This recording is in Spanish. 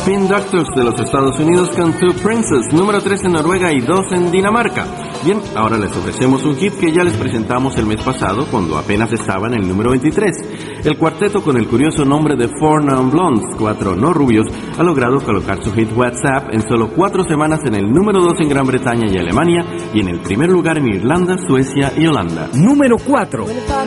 Spin Doctors de los Estados Unidos con Two Princes, número 3 en Noruega y 2 en Dinamarca. Bien, ahora les ofrecemos un hit que ya les presentamos el mes pasado cuando apenas estaba en el número 23. El cuarteto con el curioso nombre de Four Non Blondes, 4 no rubios, ha logrado colocar su hit WhatsApp en solo 4 semanas en el número 2 en Gran Bretaña y Alemania y en el primer lugar en Irlanda, Suecia y Holanda. Número 4.